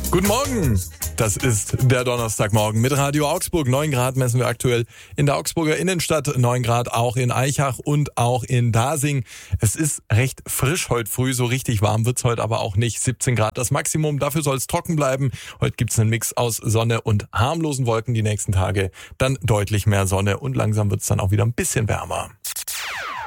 Guten Morgen, das ist der Donnerstagmorgen mit Radio Augsburg. 9 Grad messen wir aktuell in der Augsburger Innenstadt, 9 Grad auch in Aichach und auch in Dasing. Es ist recht frisch heute früh, so richtig warm wird's heute aber auch nicht. 17 Grad das Maximum, dafür soll es trocken bleiben. Heute gibt's einen Mix aus Sonne und harmlosen Wolken die nächsten Tage. Dann deutlich mehr Sonne und langsam wird's dann auch wieder ein bisschen wärmer.